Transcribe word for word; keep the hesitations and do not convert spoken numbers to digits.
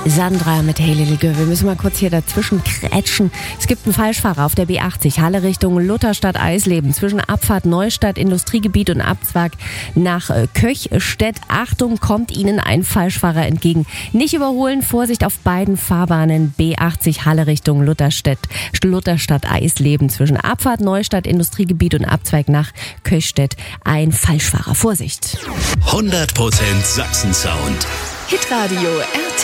Sandra mit Hey Little Girl. Wir müssen mal kurz hier dazwischen krätschen. Es gibt einen Falschfahrer auf der B achtzig, Halle Richtung Lutherstadt Eisleben. Zwischen Abfahrt Neustadt Industriegebiet und Abzweig nach Köchstedt. Achtung, kommt Ihnen ein Falschfahrer entgegen. Nicht überholen, Vorsicht auf beiden Fahrbahnen. B achtzig Halle Richtung Lutherstadt, Lutherstadt Eisleben. Zwischen Abfahrt Neustadt Industriegebiet und Abzweig nach Köchstedt. Ein Falschfahrer. Vorsicht. hundert Prozent Sachsen-Sound. Hitradio R T